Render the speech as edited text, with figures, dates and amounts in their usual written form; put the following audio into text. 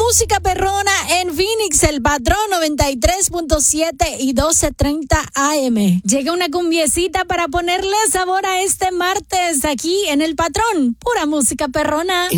música perrona en Phoenix, El Patrón 93.7 y 12:30 AM. Llega una cumbiecita para ponerle sabor a este martes aquí en El Patrón. Pura música perrona.